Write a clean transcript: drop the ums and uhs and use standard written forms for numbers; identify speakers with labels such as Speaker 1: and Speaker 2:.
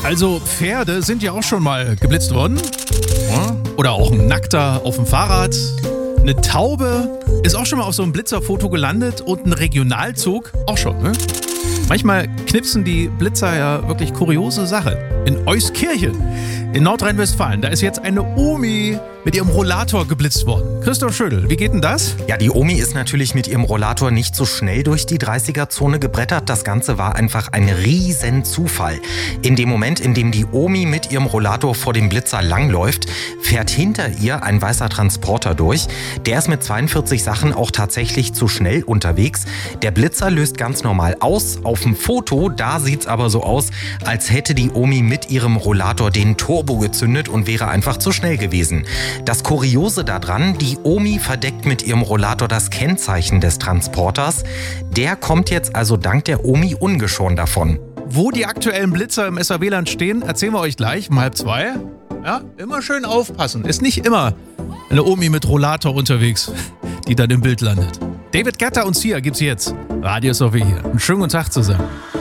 Speaker 1: Also Pferde sind ja auch schon mal geblitzt worden. Ja? Oder auch ein Nackter auf dem Fahrrad. Eine Taube ist auch schon mal auf so einem Blitzerfoto gelandet und ein Regionalzug auch schon, ne? Manchmal knipsen die Blitzer ja wirklich kuriose Sachen. In Euskirchen in Nordrhein-Westfalen, da ist jetzt eine Omi mit ihrem Rollator geblitzt worden. Christoph Schödel, wie geht denn das?
Speaker 2: Ja, die Omi ist natürlich mit ihrem Rollator nicht so schnell durch die 30er-Zone gebrettert. Das Ganze war einfach ein riesen Zufall. In dem Moment, in dem die Omi mit ihrem Rollator vor dem Blitzer langläuft, fährt hinter ihr ein weißer Transporter durch. Der ist mit 42 Sachen auch tatsächlich zu schnell unterwegs. Der Blitzer löst ganz normal aus. Auf dem Foto, da sieht's aber so aus, als hätte die Omi mit ihrem Rollator den Turbo gezündet und wäre einfach zu schnell gewesen. Das Kuriose daran, die Omi verdeckt mit ihrem Rollator das Kennzeichen des Transporters. Der kommt jetzt also dank der Omi ungeschoren davon.
Speaker 1: Wo die aktuellen Blitzer im SAW-Land stehen, erzählen wir euch gleich um 1:30. Ja, immer schön aufpassen. Ist nicht immer eine Omi mit Rollator unterwegs, die dann im Bild landet. David Guetta und Sia gibt's jetzt. Radio ist auch hier. Einen schönen guten Tag zusammen.